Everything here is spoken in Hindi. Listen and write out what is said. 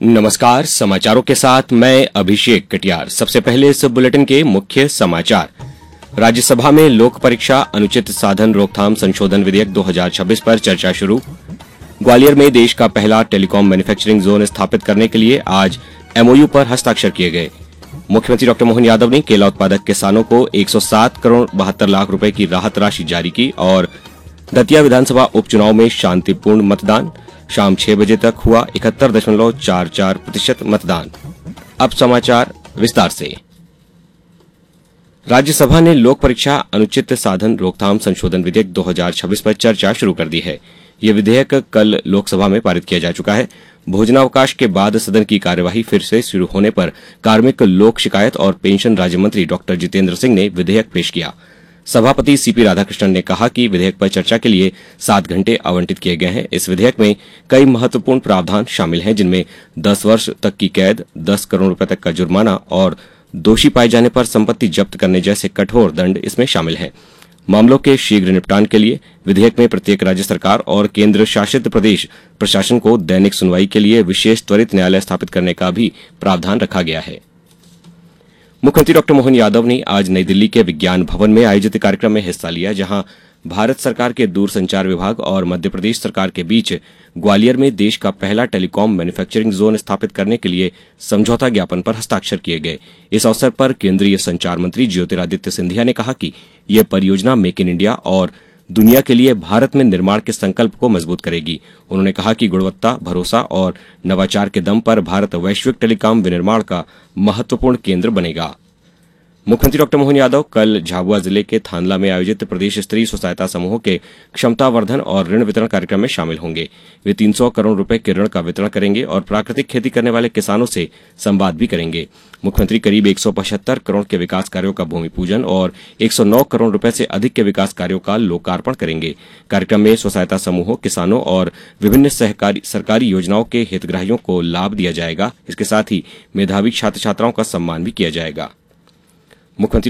नमस्कार, समाचारों के साथ मैं अभिषेक कटियार। सबसे पहले इस बुलेटिन के मुख्य समाचार। राज्यसभा में लोक परीक्षा अनुचित साधन रोकथाम संशोधन विधेयक 2026 पर चर्चा शुरू। ग्वालियर में देश का पहला टेलीकॉम मैन्युफैक्चरिंग जोन स्थापित करने के लिए आज एमओयू पर हस्ताक्षर किए गए। मुख्यमंत्री डॉ मोहन यादव ने केला उत्पादक किसानों को 107 करोड़ 72 लाख रुपए की राहत राशि जारी की और दतिया विधानसभा उपचुनाव में शांतिपूर्ण मतदान। शाम 6 बजे तक हुआ 71.44% मतदान। अब समाचार विस्तार से। राज्यसभा ने लोक परीक्षा अनुचित साधन रोकथाम संशोधन विधेयक 2026 पर चर्चा शुरू कर दी है। यह विधेयक कल लोकसभा में पारित किया जा चुका है। भोजनावकाश के बाद सदन की कार्यवाही फिर से शुरू होने पर कार्मिक, लोक शिकायत और पेंशन राज्य मंत्री डॉ जितेंद्र सिंह ने विधेयक पेश किया। सभापति सीपी राधाकृष्णन ने कहा कि विधेयक पर चर्चा के लिए 7 घंटे आवंटित किए गए हैं। इस विधेयक में कई महत्वपूर्ण प्रावधान शामिल हैं, जिनमें 10 वर्ष तक की कैद, 10 करोड़ रुपए तक का जुर्माना और दोषी पाए जाने पर संपत्ति जब्त करने जैसे कठोर दंड इसमें शामिल हैं। मामलों के शीघ्र निपटान के लिए विधेयक में प्रत्येक राज्य सरकार और केंद्र शासित प्रदेश प्रशासन को दैनिक सुनवाई के लिए विशेष त्वरित न्यायालय स्थापित करने का भी प्रावधान रखा गया है। मुख्यमंत्री डॉ मोहन यादव ने आज नई दिल्ली के विज्ञान भवन में आयोजित कार्यक्रम में हिस्सा लिया, जहां भारत सरकार के दूरसंचार विभाग और मध्य प्रदेश सरकार के बीच ग्वालियर में देश का पहला टेलीकॉम मैन्युफैक्चरिंग जोन स्थापित करने के लिए समझौता ज्ञापन पर हस्ताक्षर किए गए। इस अवसर पर केंद्रीय संचार मंत्री ज्योतिरादित्य सिंधिया ने कहा कि यह परियोजना मेक इन इंडिया और दुनिया के लिए भारत में निर्माण के संकल्प को मजबूत करेगी। उन्होंने कहा कि गुणवत्ता, भरोसा और नवाचार के दम पर भारत वैश्विक टेलीकॉम विनिर्माण का महत्वपूर्ण केंद्र बनेगा। मुख्यमंत्री डॉ मोहन यादव कल झाबुआ जिले के थानला में आयोजित प्रदेश स्तरीय स्वसहायता समूहों के क्षमता वर्धन और ऋण वितरण कार्यक्रम में शामिल होंगे। वे 300 करोड़ रुपए के ऋण का वितरण करेंगे और प्राकृतिक खेती करने वाले किसानों से संवाद भी करेंगे। मुख्यमंत्री करीब 175 करोड़ के विकास कार्यों का भूमि पूजन और 109 करोड़ रुपए से अधिक के विकास कार्यों का लोकार्पण करेंगे। कार्यक्रम में स्वसहायता समूहों, किसानों और विभिन्न सरकारी योजनाओं के हितग्राहियों को लाभ दिया जाएगा। इसके साथ ही मेधावी छात्र छात्राओं का सम्मान भी किया जाएगा। मुख्यमंत्री